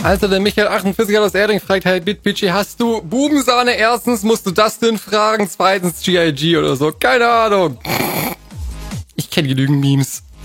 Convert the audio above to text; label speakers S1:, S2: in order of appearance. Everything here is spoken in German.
S1: Also der Michael48 aus Erding fragt, hey BitBitchy, hast du Bubensahne? Erstens musst du Dustin fragen, zweitens G.I.G. oder so. Keine Ahnung. Ich kenne genügend Memes.